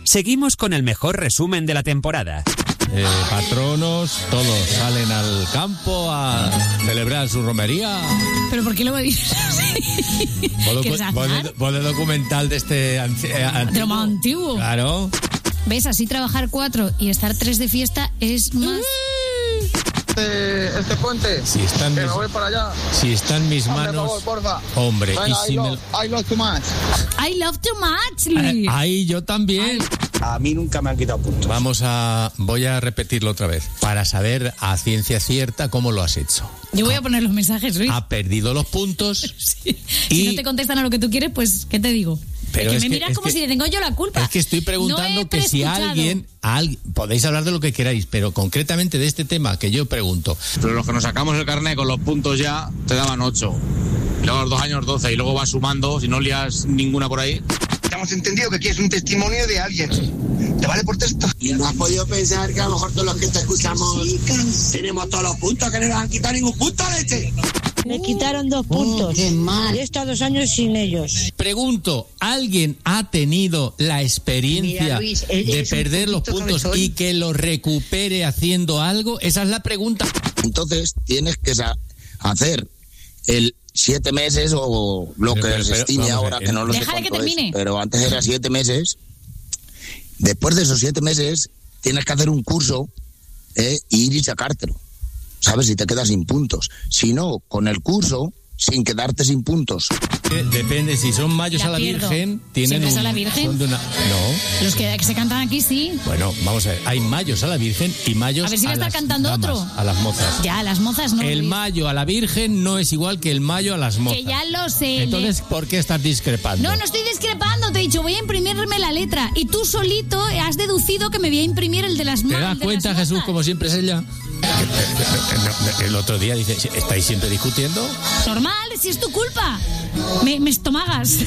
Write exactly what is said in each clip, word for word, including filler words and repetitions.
Seguimos con el mejor resumen de la temporada. Eh, patronos, todos salen al campo a celebrar su romería. ¿Pero por qué lo dices así? Por el documental de este anci- eh, antiguo. De lo más antiguo. Claro. ¿Ves? Así trabajar cuatro y estar tres de fiesta es más... Este, este puente, Si están que mis, me voy para allá. si está en mis Hazme manos, favor, porfa. hombre, Venga, y I, si me- love, I love too much. I love too much, Eh, Luis. ahí yo también. A mí nunca me han quitado puntos. Vamos a, voy a repetirlo otra vez para saber a ciencia cierta cómo lo has hecho. Yo voy a poner los mensajes, Luis. Ha perdido los puntos. Sí. y- Si no te contestan a lo que tú quieres, pues, ¿qué te digo? Pero es que es me que- miras es como que- si le tengo yo la culpa. Es que estoy preguntando No he que si preescuchado. alguien, al- podéis hablar de lo que queráis, pero concretamente de este tema que yo pregunto. Pero los que nos sacamos el carnet con los puntos ya te daban ocho. Y luego a los dos años doce. Y luego vas sumando, si no lías ninguna por ahí. Hemos entendido que quieres un testimonio de alguien. ¿Te vale por texto? Y no has podido pensar que a lo mejor todos los que te escuchamos tenemos todos los puntos, que no nos han quitado ningún punto, leche. Me quitaron dos puntos. qué mal. He estado dos años sin ellos. Pregunto, ¿alguien ha tenido la experiencia Mira, Luis, él de es un perder los poquito puntos cabezón. y que lo recupere haciendo algo? Esa es la pregunta. Entonces tienes que sa- hacer el siete meses o lo Pero, que pero, se pero, estime vamos a ver, ahora, que no lo sé Déjale que cuánto es, termine. pero antes era siete meses. Después de esos siete meses tienes que hacer un curso, ¿eh? ir y sacártelo, ¿sabes? Si te quedas sin puntos. Si no, con el curso, sin quedarte sin puntos. Eh, Depende, si son mayos La a la pierdo. Virgen, tienen ¿Siempre es un, a la Virgen? son de una- no. Los que, que se cantan aquí, sí. Bueno, vamos a ver, hay mayos a la Virgen y mayos A ver si me a está las cantando damas, otro. a las mozas. Ya, las mozas no. El Luis. mayo a la Virgen no es igual que el mayo a las mozas. Que ya lo sé. Entonces, ¿por qué estás discrepando? No, no estoy discrepando, te he dicho, voy a imprimirme la letra. Y tú solito has deducido que me voy a imprimir el de las ¿Te ma- das el de cuenta, las Jesús, mozas. como siempre es ella? El otro día dice, ¿estáis siempre discutiendo? Normal, si es tu culpa. Me, me estomagas.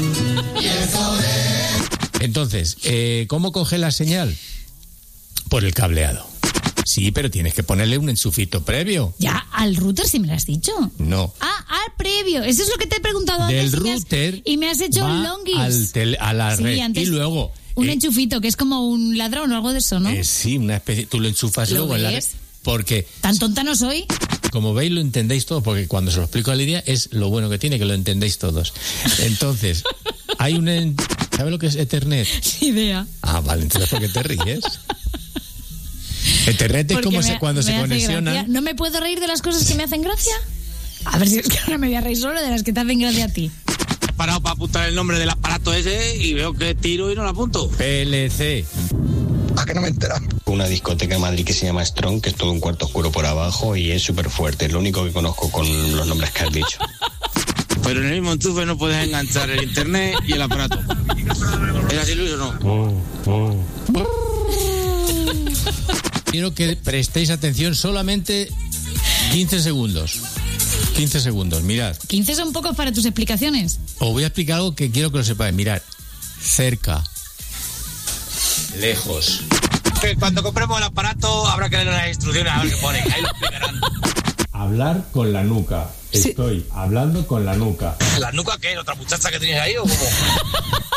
Entonces, eh, ¿cómo coge la señal? Por el cableado. Sí, pero tienes que ponerle un enchufito previo. Ya, al router sí me lo has dicho. No. Ah, al previo. Eso es lo que te he preguntado Del antes. y me has- router Y me has hecho va un longis. al tel- a la Sí, red. antes- Y luego... Un eh, enchufito, que es como un ladrón o algo de eso, ¿no? eh, sí, una especie... Tú lo enchufas ¿Lo luego en la red. ves? Porque, Tan tonta no soy. como veis, lo entendéis todo. Porque cuando se lo explico a Lidia, es lo bueno que tiene, que lo entendéis todos. Entonces, hay un... en- ¿Sabes lo que es Ethernet? Ni idea. Ah, vale, entonces ¿por qué te ríes? Ethernet es Porque como me- se, cuando me se hace conexionan... gracia. ¿No me puedo reír de las cosas que me hacen gracia? A ver si es que ahora me voy a reír solo de las que te hacen gracia a ti. He parado para apuntar el nombre del aparato ese y veo que tiro y no lo apunto. P L C. ¿A que no me he enterado? Una discoteca en Madrid que se llama Strong, que es todo un cuarto oscuro por abajo y es súper fuerte. Es lo único que conozco con los nombres que has dicho. Pero en el mismo enchufe no puedes enganchar el internet y el aparato. ¿Es así, Luis, o no? Quiero que prestéis atención solamente quince segundos. quince segundos, mirad. quince son pocos para tus explicaciones. Os voy a explicar algo que quiero que lo sepáis. Mirad. Cerca. Lejos. Que cuando compremos el aparato habrá que leer las instrucciones a ver qué pone. Ahí lo explicarán. Hablar con la nuca. Estoy hablando con la nuca. ¿La nuca qué? ¿Otra muchacha que tienes ahí o cómo?